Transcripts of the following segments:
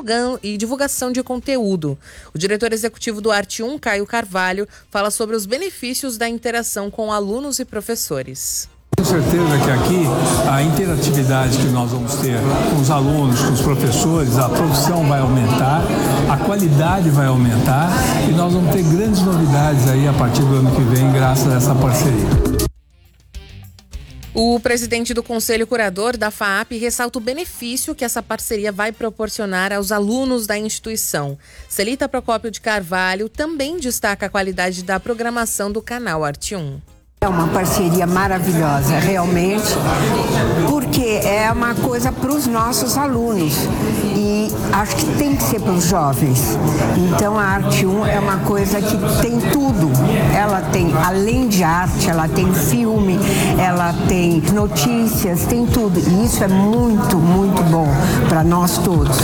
divulgação de conteúdo. O diretor executivo do Arte 1, Caio Carvalho, fala sobre os benefícios da interação com alunos e professores. Tenho certeza que aqui a interatividade que nós vamos ter com os alunos, com os professores, a produção vai aumentar, a qualidade vai aumentar e nós vamos ter grandes novidades aí a partir do ano que vem, graças a essa parceria. O presidente do Conselho Curador da FAAP ressalta o benefício que essa parceria vai proporcionar aos alunos da instituição. Celita Procópio de Carvalho também destaca a qualidade da programação do canal Arte 1. É uma parceria maravilhosa, realmente, porque é uma coisa para os nossos alunos e acho que tem que ser para os jovens. Então a Arte 1 é uma coisa que tem tudo. Ela tem, além de arte, ela tem filme, ela tem notícias, tem tudo. E isso é muito, muito bom para nós todos.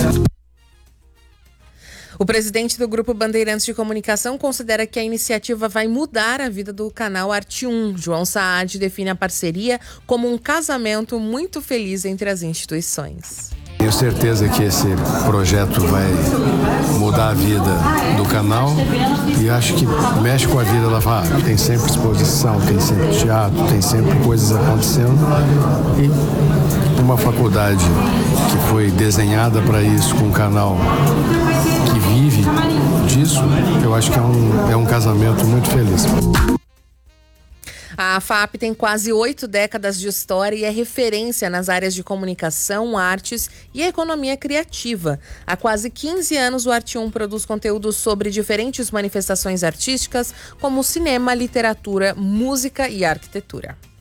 O presidente do Grupo Bandeirantes de Comunicação considera que a iniciativa vai mudar a vida do canal Arte 1. João Saad define a parceria como um casamento muito feliz entre as instituições. Tenho certeza que esse projeto vai mudar a vida do canal e acho que mexe com a vida da FAAP. Tem sempre exposição, tem sempre teatro, tem sempre coisas acontecendo e uma faculdade que foi desenhada para isso, com um canal que vive disso, eu acho que é um casamento muito feliz. A FAAP tem quase 8 décadas de história e é referência nas áreas de comunicação, artes e economia criativa. Há quase 15 anos, o Arte 1 produz conteúdos sobre diferentes manifestações artísticas, como cinema, literatura, música e arquitetura.